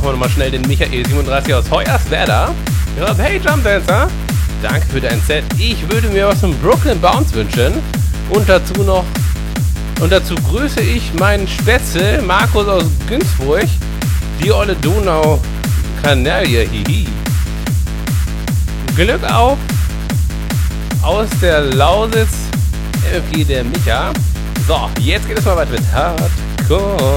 machen wir nochmal schnell den Michael 37 aus Hoyerswerda. Ja, hey Jump Dancer, danke für dein Set. Ich würde mir was von Brooklyn Bounce wünschen. Und dazu grüße ich meinen Spätzle Markus aus Günzburg. Die olle Donau-Kanaille, hihi. Glück auf aus der Lausitz, MFG der Micha. So, jetzt geht es mal weiter mit Hardcore.